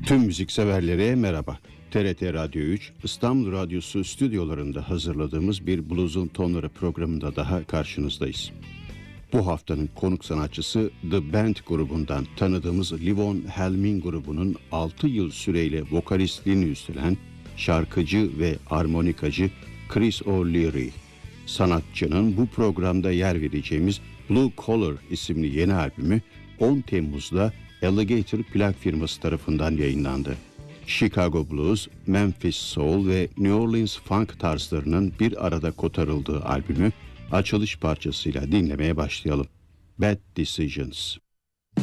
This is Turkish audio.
Tüm müzikseverlere merhaba. TRT Radyo 3, İstanbul Radyosu stüdyolarında hazırladığımız bir Blues'un Tonları programında daha karşınızdayız. Bu haftanın konuk sanatçısı The Band grubundan tanıdığımız Levon Helmin grubunun 6 yıl süreyle vokalistliğini üstlenen şarkıcı ve armonikacı Chris O'Leary. Sanatçının bu programda yer vereceğimiz Blue Collar isimli yeni albümü 10 Temmuz'da Alligator plak firması tarafından yayınlandı. Chicago Blues, Memphis Soul ve New Orleans Funk tarzlarının bir arada kotarıldığı albümü açılış parçasıyla dinlemeye başlayalım. Bad Decisions.